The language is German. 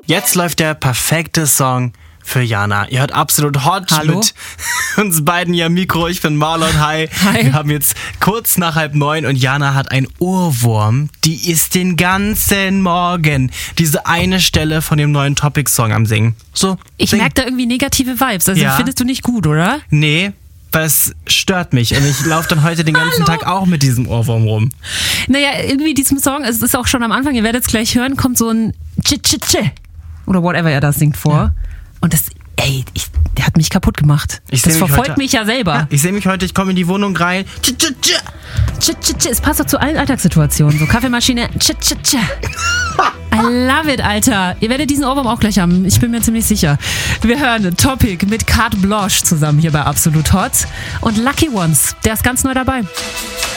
Jetzt läuft der perfekte Song für Jana. Ihr hört Absolut Hot mit uns beiden hier am Mikro. Ich bin Marlon. Hi. Wir haben jetzt kurz nach 8:30 und Jana hat einen Ohrwurm. Die ist den ganzen Morgen diese eine Stelle von dem neuen Topic-Song am Singen. So, ich merke da irgendwie negative Vibes. Also findest du nicht gut, oder? Nee. Weil es stört mich und ich laufe dann heute den ganzen Tag auch mit diesem Ohrwurm rum. Naja, irgendwie diesem Song, es ist auch schon am Anfang, ihr werdet es gleich hören, kommt so ein Tsch-Tsch-Tsch oder whatever er das singt vor. Ja. Und das, der hat mich kaputt gemacht. Das verfolgt mich ja selber. Ja, ich sehe mich heute, ich komme in die Wohnung rein. Tsch-Tsch-Tsch. Tsch-Tsch-Tsch. Es passt doch zu allen Alltagssituationen. So Kaffeemaschine, Tsch-Tsch-Tsch. I love it, Alter. Ihr werdet diesen Ohrwurm auch gleich haben. Ich bin mir ziemlich sicher. Wir hören Topic mit Carte Blanche zusammen hier bei Absolut Hot. Und Lucky Ones, der ist ganz neu dabei.